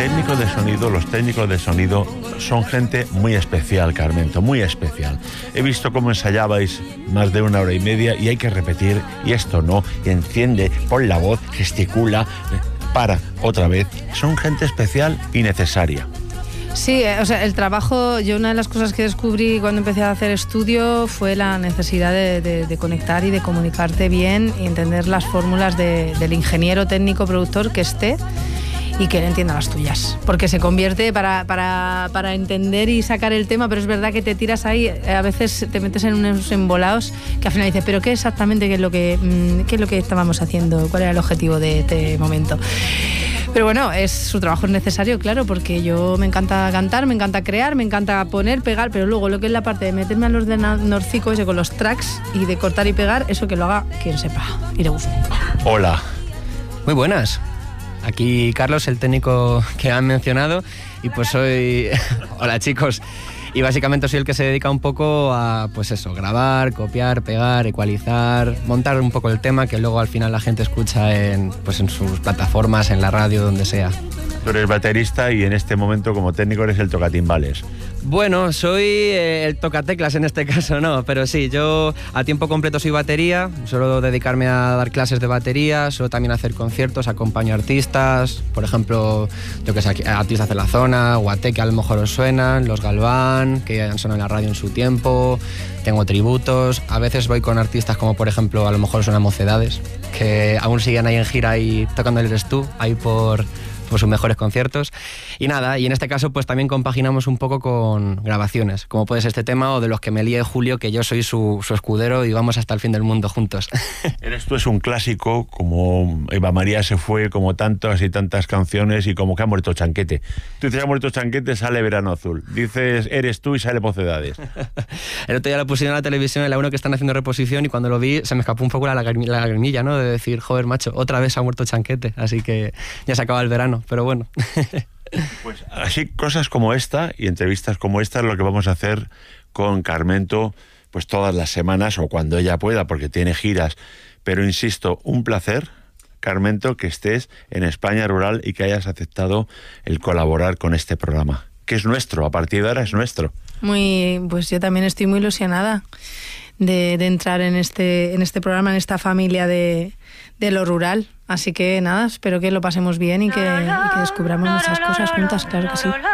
técnicos de sonido son gente muy especial, Carmento, muy especial. He visto cómo ensayabais más de 1 hora y media y hay que repetir, y esto no, y enciende, pon la voz, gesticula, para, otra vez. Son gente especial y necesaria. Sí, o sea, el trabajo, yo una de las cosas que descubrí cuando empecé a hacer estudio fue la necesidad de conectar y de comunicarte bien y entender las fórmulas del ingeniero técnico productor que esté y que él entienda las tuyas, porque se convierte para entender y sacar el tema, pero es verdad que te tiras ahí, a veces te metes en unos embolados que al final dices, pero ¿qué exactamente qué es lo que estábamos haciendo? ¿Cuál era el objetivo de este momento? Pero bueno, su trabajo es necesario, claro, porque yo me encanta cantar, me encanta crear, me encanta poner, pegar, pero luego lo que es la parte de meterme al ordenanorcico ese con los tracks y de cortar y pegar, eso que lo haga quien sepa y le guste. Hola. Muy buenas. Aquí Carlos, el técnico que han mencionado, y pues soy... Hola chicos. Y básicamente soy el que se dedica un poco a, pues eso, grabar, copiar, pegar, ecualizar, montar un poco el tema que luego al final la gente escucha en sus plataformas, en la radio, donde sea. Tú eres baterista y en este momento como técnico eres el tocatimbales. Bueno, soy el tocateclas en este caso, no, pero sí, yo a tiempo completo soy batería, suelo dedicarme a dar clases de batería, suelo también hacer conciertos, acompaño a artistas, por ejemplo, yo que sé, artistas de la zona, Guate, que a lo mejor os suenan, Los Galván, que han sonado en la radio en su tiempo, tengo tributos, a veces voy con artistas como por ejemplo, a lo mejor suenan Mocedades, que aún siguen ahí en gira y tocando el Eres Tú, ahí por sus mejores conciertos. Y nada, y en este caso pues también compaginamos un poco con grabaciones, como puede ser este tema o de Los que me líe Julio, que yo soy su escudero y vamos hasta el fin del mundo juntos. Eres Tú es un clásico, como Eva María se fue, como tantas y tantas canciones, y como que ha muerto Chanquete. Tú dices, ha muerto Chanquete, sale Verano Azul. Dices, Eres Tú y sale Mocedades. El otro día lo pusieron en la televisión, en la 1 que están haciendo reposición, y cuando lo vi se me escapó un poco la lagrimilla, ¿no? De decir, joder, macho, otra vez ha muerto Chanquete, así que ya se acaba el verano. Pero bueno. Pues así, cosas como esta y entrevistas como esta es lo que vamos a hacer con Carmento pues todas las semanas o cuando ella pueda, porque tiene giras. Pero insisto, un placer, Carmento, que estés en España Rural y que hayas aceptado el colaborar con este programa, que es nuestro, a partir de ahora es nuestro. Pues yo también estoy muy ilusionada de entrar en este programa, en esta familia de lo rural. Así que nada, espero que lo pasemos bien y que descubramos muchas cosas juntas, claro que sí.